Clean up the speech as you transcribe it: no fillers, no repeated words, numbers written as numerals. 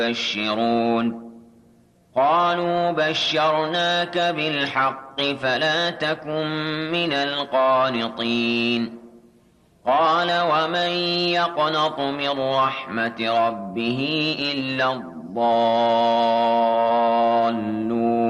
يبشرون قالوا بشرناك بالحق فلا تكن من القانطين قال ومن يقنط من رحمة ربه إلا الضالون